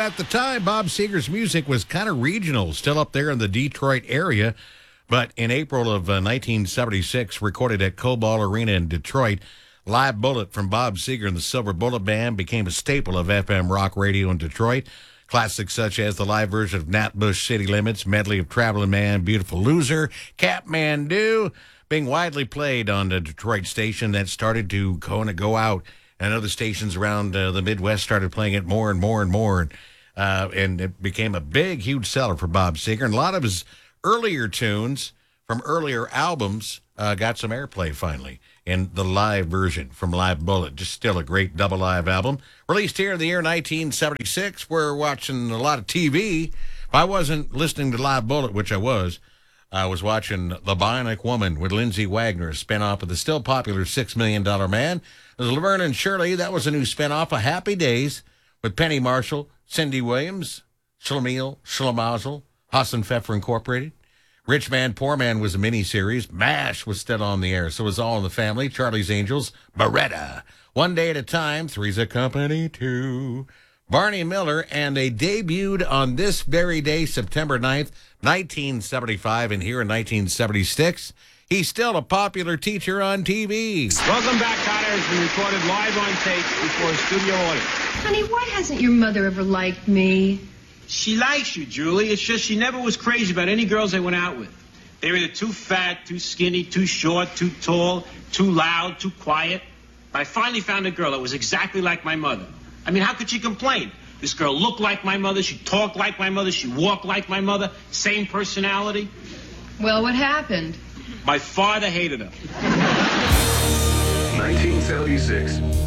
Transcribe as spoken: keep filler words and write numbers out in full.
at the time, Bob Seger's music was kind of regional, still up there in the Detroit area. But in April of uh, nineteen seventy-six, recorded at Cobalt Arena in Detroit, Live Bullet from Bob Seger and the Silver Bullet Band became a staple of F M rock radio in Detroit. Classics such as the live version of Nat Bush City Limits, medley of Traveling Man, Beautiful Loser, Catmandu, being widely played on the Detroit station that started to kind of go out. And other stations around uh, the Midwest started playing it more and more and more. Uh, and it became a big, huge seller for Bob Seger. And a lot of his earlier tunes from earlier albums uh, got some airplay finally in the live version from Live Bullet. Just still a great double live album. Released here in the year nineteen seventy-six. We're watching a lot of T V. If I wasn't listening to Live Bullet, which I was, I was watching The Bionic Woman with Lindsay Wagner, a spinoff of the still popular Six Million Dollar Man. There's Laverne and Shirley. That was a new spinoff of Happy Days with Penny Marshall, Cindy Williams, Shlemiel, Schlemazel, Hassan Pfeffer Incorporated. Rich Man, Poor Man was a miniseries. MASH was still on the air, so it was All in the Family. Charlie's Angels, Beretta, One Day at a Time, Three's a Company, Two, Barney Miller, and they debuted on this very day, September ninth, nineteen seventy-five, and here in nineteen seventy-six, he's still a popular teacher on T V. Welcome back, Carter. Has been recorded live on tape before a studio audience. Honey, why hasn't your mother ever liked me? She likes you, Julie. It's just she never was crazy about any girls they went out with. They were either too fat, too skinny, too short, too tall, too loud, too quiet. I finally found a girl that was exactly like my mother. I mean, how could she complain? This girl looked like my mother. She talked like my mother. She walked like my mother. Same personality. Well, what happened? My father hated her. nineteen seventy-six.